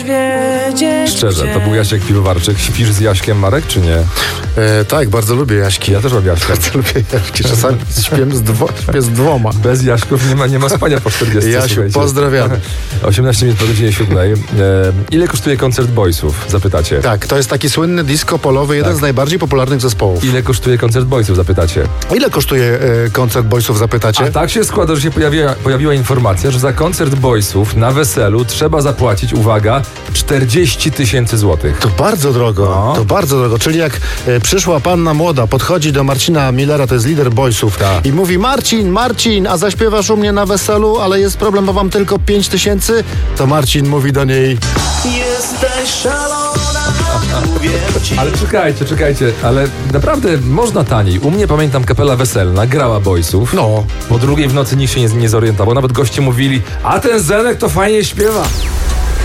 Szczerze, to był Jasiek Piwowarczyk. Śpisz z Jaśkiem, Marek, czy nie? Tak, bardzo lubię Jaśki. Ja też mam Jaśka. Bardzo lubię Jaśki. Czasami śpię z dwoma. Bez Jaśków nie ma spania po 40. Jasiu, słuchajcie. pozdrawiamy. 18 minut po godzinie 7. Ile kosztuje koncert Boysów? Zapytacie. Tak, to jest taki słynny disco polowy, jeden z najbardziej popularnych zespołów. Ile kosztuje koncert Boysów? Zapytacie. Ile kosztuje koncert Boysów, zapytacie? A tak się składa, że się pojawiła informacja, że za koncert Boysów na weselu trzeba zapłacić, uwaga, 40 000 złotych. To bardzo drogo, No. to bardzo drogo. Czyli jak przyszła panna młoda, podchodzi do Marcina Millera, to jest lider Boysów, Tak. i mówi: Marcin, a zaśpiewasz u mnie na weselu, ale jest problem, bo mam tylko 5000, to Marcin mówi do niej: Jesteś szalona, mówię ci. Ale czekajcie, ale naprawdę można taniej. U mnie, pamiętam, kapela weselna grała Boysów. no, Po drugiej w nocy nikt się nie zorientował. Nawet goście mówili: a ten Zenek to fajnie śpiewa.